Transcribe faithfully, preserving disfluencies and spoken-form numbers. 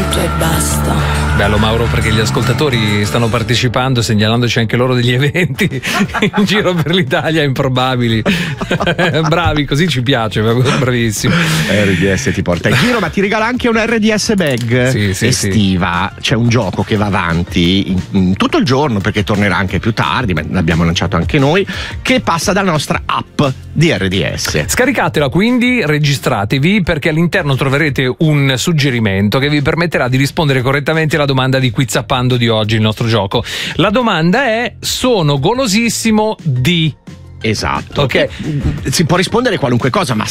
tutto e basta. Bello Mauro, perché gli ascoltatori stanno partecipando, segnalandoci anche loro degli eventi in giro per l'Italia improbabili. Bravi, così ci piace, bravissimo. R D S ti porta in giro, ma ti regala anche una R D S bag sì, sì, estiva. Sì. C'è un gioco che va avanti in, in tutto il giorno, perché tornerà anche più tardi, ma l'abbiamo lanciato anche noi, che passa dalla nostra app di R D S. Scaricatela, quindi registratevi, perché all'interno troverete un suggerimento che vi permetterà di rispondere correttamente alla domanda di Quizappando di oggi, il nostro gioco. La domanda è: sono golosissimo di... Esatto. Ok. Si può rispondere qualunque cosa, ma